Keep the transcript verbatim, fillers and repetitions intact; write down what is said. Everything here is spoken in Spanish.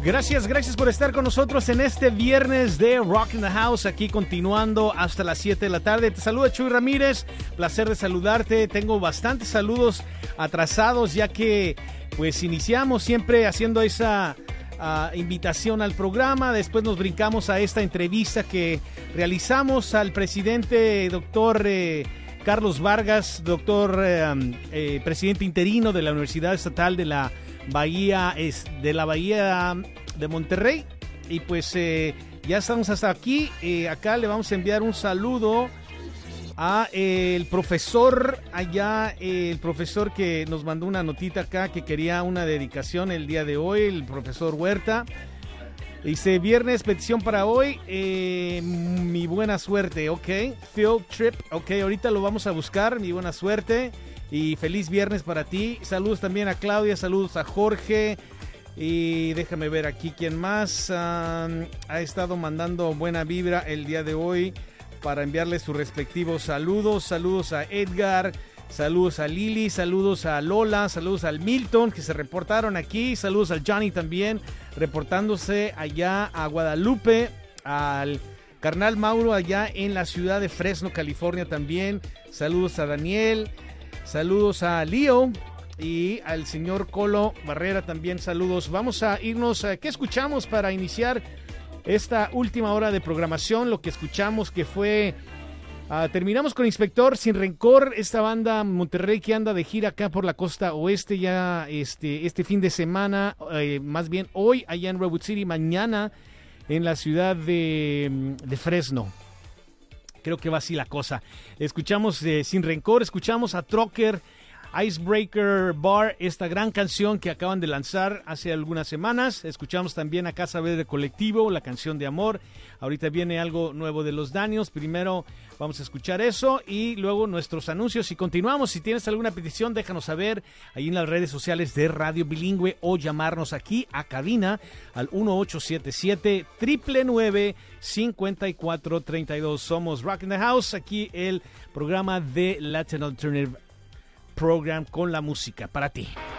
Gracias, gracias por estar con nosotros en este viernes de Rock in the House, aquí continuando hasta las siete de la tarde. Te saluda Chuy Ramírez, placer de saludarte. Tengo bastantes saludos atrasados ya que pues iniciamos siempre haciendo esa uh, invitación al programa. Después nos brincamos a esta entrevista que realizamos al presidente doctor eh, Carlos Vargas, doctor eh, eh, presidente interino de la Universidad Estatal de la Bahía es de la Bahía de Monterrey. Y pues eh, ya estamos hasta aquí. Eh, acá le vamos a enviar un saludo a eh, el profesor allá, eh, el profesor que nos mandó una notita acá que quería una dedicación el día de hoy, el profesor Huerta. Dice, viernes, petición para hoy, eh, mi buena suerte, ok, field trip, ok, ahorita lo vamos a buscar, mi buena suerte. Y feliz viernes para ti. Saludos también a Claudia, saludos a Jorge. Y déjame ver aquí quién más um, ha estado mandando buena vibra el día de hoy para enviarle sus respectivos saludos. Saludos a Edgar, saludos a Lili, saludos a Lola, saludos al Milton que se reportaron aquí. Saludos al Johnny también reportándose allá a Guadalupe. Al carnal Mauro allá en la ciudad de Fresno, California también. Saludos a Daniel. Saludos a Leo y al señor Colo Barrera también saludos. Vamos a irnos a qué escuchamos para iniciar esta última hora de programación. Lo que escuchamos que fue uh, terminamos con Inspector Sin Rencor, esta banda Monterrey que anda de gira acá por la costa oeste ya este, este fin de semana, eh, más bien hoy allá en Redwood City, mañana en la ciudad de, de Fresno. Creo que va así la cosa. Escuchamos eh, Sin Rencor, escuchamos a Trucker, Icebreaker Bar, esta gran canción que acaban de lanzar hace algunas semanas. Escuchamos también a Casa Verde Colectivo, la canción de amor. Ahorita viene algo nuevo de Los Daños. Primero vamos a escuchar eso y luego nuestros anuncios. Y continuamos. Si tienes alguna petición, déjanos saber ahí en las redes sociales de Radio Bilingüe o llamarnos aquí a cabina al uno ocho siete siete, nueve nueve nueve, cinco cuatro tres dos. Somos Rock in the House, aquí el programa de Latin Alternative Program con la música para ti.